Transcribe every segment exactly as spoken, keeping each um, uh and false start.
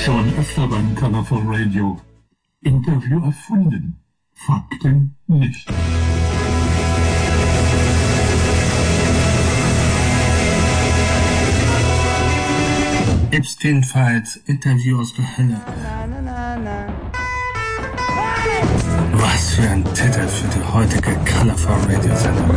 Schon öfter beim Colorful Radio. Interview erfunden. Fakten nicht. Epstein Files, Interview aus der Hölle. Was für ein Titel für die heutige Colorful Radio Sendung.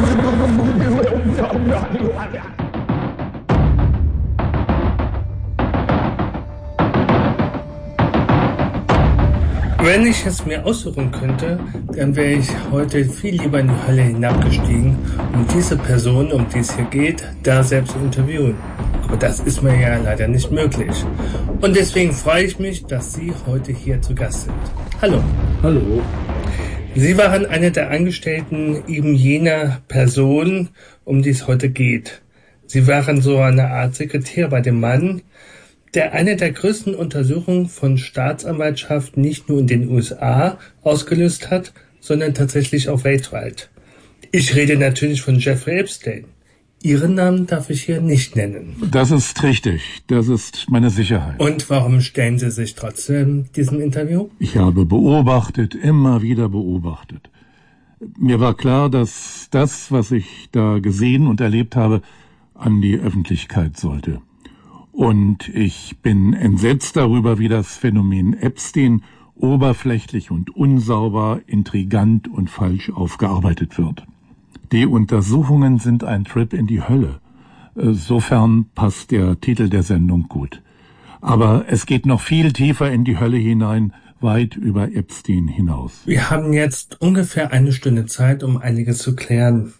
Wenn ich es mir aussuchen könnte, dann wäre ich heute viel lieber in die Hölle hinabgestiegen, um diese Person, um die es hier geht, da selbst zu interviewen. Aber das ist mir ja leider nicht möglich. Und deswegen freue ich mich, dass Sie heute hier zu Gast sind. Hallo. Hallo. Sie waren eine der Angestellten eben jener Person, um die es heute geht. Sie waren so eine Art Sekretär bei dem Mann, der eine der größten Untersuchungen von Staatsanwaltschaft nicht nur in den U S A ausgelöst hat, sondern tatsächlich auch weltweit. Ich rede natürlich von Jeffrey Epstein. Ihren Namen darf ich hier nicht nennen. Das ist richtig. Das ist meine Sicherheit. Und warum stellen Sie sich trotzdem diesem Interview? Ich habe beobachtet, immer wieder beobachtet. Mir war klar, dass das, was ich da gesehen und erlebt habe, an die Öffentlichkeit sollte. Und ich bin entsetzt darüber, wie das Phänomen Epstein oberflächlich und unsauber, intrigant und falsch aufgearbeitet wird. Die Untersuchungen sind ein Trip in die Hölle. Sofern passt der Titel der Sendung gut. Aber es geht noch viel tiefer in die Hölle hinein, weit über Epstein hinaus. Wir haben jetzt ungefähr eine Stunde Zeit, um einiges zu klären.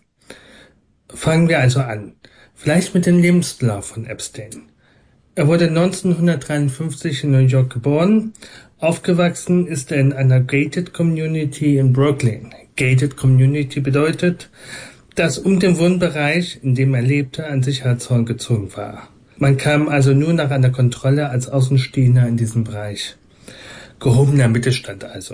Fangen wir also an. Vielleicht mit dem Lebenslauf von Epstein. Er wurde neunzehnhundertdreiundfünfzig in New York geboren. Aufgewachsen ist er in einer Gated Community in Brooklyn. Gated Community bedeutet, dass um den Wohnbereich, in dem er lebte, ein Sicherheitszaun gezogen war. Man kam also nur nach einer Kontrolle als Außenstehender in diesen Bereich. Gehobener Mittelstand also.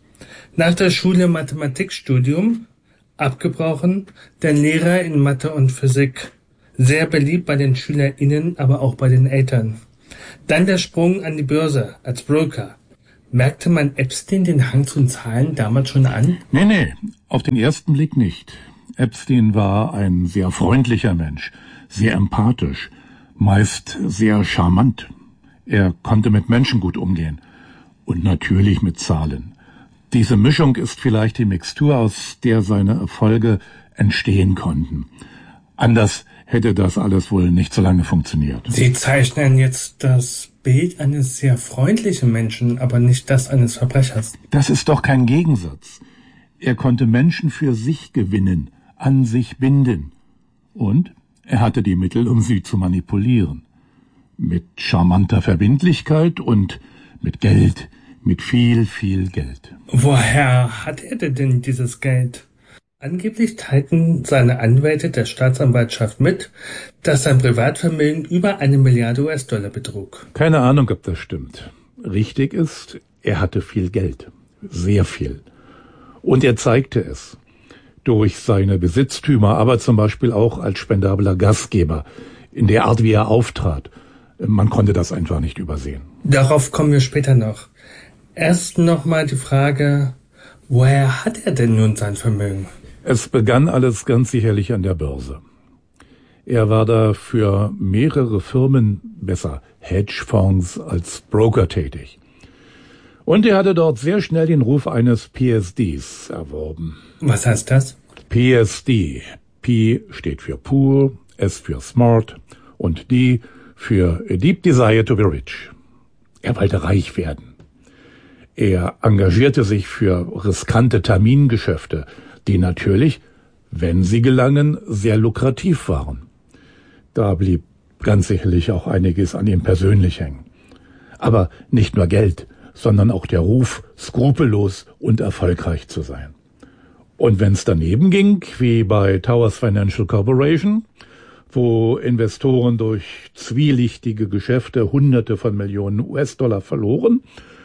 Nach der Schule Mathematikstudium, abgebrochen, der Lehrer in Mathe und Physik. Sehr beliebt bei den SchülerInnen, aber auch bei den Eltern. Dann der Sprung an die Börse als Broker. Merkte man Epstein den Hang zu Zahlen damals schon an? Nee, nee, auf den ersten Blick nicht. Epstein war ein sehr freundlicher Mensch, sehr empathisch, meist sehr charmant. Er konnte mit Menschen gut umgehen und natürlich mit Zahlen. Diese Mischung ist vielleicht die Mixtur, aus der seine Erfolge entstehen konnten. Anders hätte das alles wohl nicht so lange funktioniert. Sie zeichnen jetzt das Bild eines sehr freundlichen Menschen, aber nicht das eines Verbrechers. Das ist doch kein Gegensatz. Er konnte Menschen für sich gewinnen, an sich binden. Und er hatte die Mittel, um sie zu manipulieren. Mit charmanter Verbindlichkeit und mit Geld, mit viel, viel Geld. Woher hat er denn dieses Geld? Angeblich teilten seine Anwälte der Staatsanwaltschaft mit, dass sein Privatvermögen über eine Milliarde U S-Dollar betrug. Keine Ahnung, ob das stimmt. Richtig ist, er hatte viel Geld. Sehr viel. Und er zeigte es. Durch seine Besitztümer, aber zum Beispiel auch als spendabler Gastgeber. In der Art, wie er auftrat. Man konnte das einfach nicht übersehen. Darauf kommen wir später noch. Erst nochmal die Frage, woher hat er denn nun sein Vermögen? Es begann alles ganz sicherlich an der Börse. Er war da für mehrere Firmen, besser Hedgefonds, als Broker tätig. Und er hatte dort sehr schnell den Ruf eines P S Ds erworben. Was heißt das? P S D. P steht für Poor, S für Smart und D für A Deep Desire to be Rich. Er wollte reich werden. Er engagierte sich für riskante Termingeschäfte, die natürlich, wenn sie gelangen, sehr lukrativ waren. Da blieb ganz sicherlich auch einiges an ihm persönlich hängen. Aber nicht nur Geld, sondern auch der Ruf, skrupellos und erfolgreich zu sein. Und wenn es daneben ging, wie bei Towers Financial Corporation, wo Investoren durch zwielichtige Geschäfte Hunderte von Millionen U S-Dollar verloren,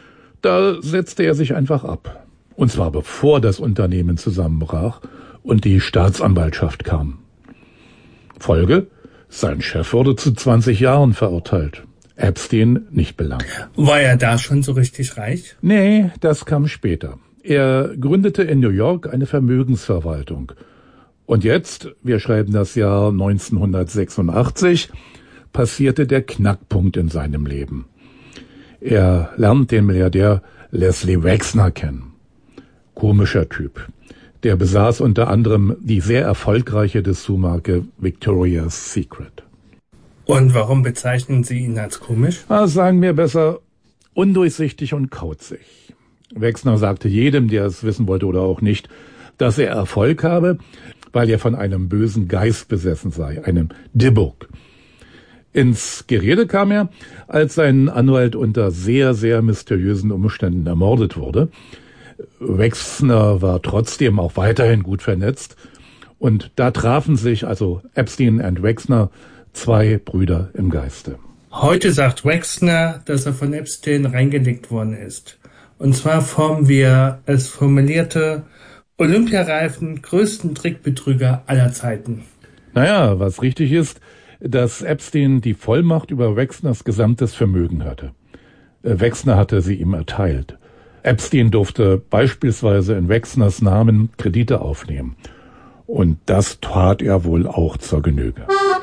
da setzte er sich einfach ab. Und zwar bevor das Unternehmen zusammenbrach und die Staatsanwaltschaft kam. Folge: Sein Chef wurde zu zwanzig Jahren verurteilt. Epstein nicht belangt. War er da schon so richtig reich? Nee, das kam später. Er gründete in New York eine Vermögensverwaltung. Und jetzt, wir schreiben das Jahr neunzehnhundertsechsundachtzig, passierte der Knackpunkt in seinem Leben. Er lernt den Milliardär Leslie Wexner kennen. Komischer Typ. Der besaß unter anderem die sehr erfolgreiche Dessous-Marke Victoria's Secret. Und warum bezeichnen Sie ihn als komisch? Na, sagen wir besser undurchsichtig und kauzig. Wexner sagte jedem, der es wissen wollte oder auch nicht, dass er Erfolg habe, weil er von einem bösen Geist besessen sei, einem Dybbuk. Ins Gerede kam er, als sein Anwalt unter sehr, sehr mysteriösen Umständen ermordet wurde. Wexner war trotzdem auch weiterhin gut vernetzt. Und da trafen sich also Epstein und Wexner, zwei Brüder im Geiste. Heute sagt Wexner, dass er von Epstein reingelegt worden ist. Und zwar vom, wie er es formulierte, olympiareifen größten Trickbetrüger aller Zeiten. Naja, was richtig ist, dass Epstein die Vollmacht über Wexners gesamtes Vermögen hatte. Wexner hatte sie ihm erteilt. Epstein durfte beispielsweise in Wexners Namen Kredite aufnehmen. Und das tat er wohl auch zur Genüge.